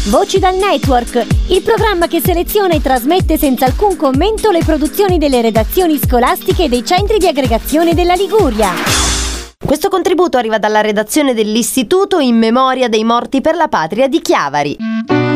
Voci dal Network, il programma che seleziona e trasmette senza alcun commento le produzioni delle redazioni scolastiche e dei centri di aggregazione della Liguria. Questo contributo arriva dalla redazione dell'Istituto in memoria dei morti per la patria di Chiavari.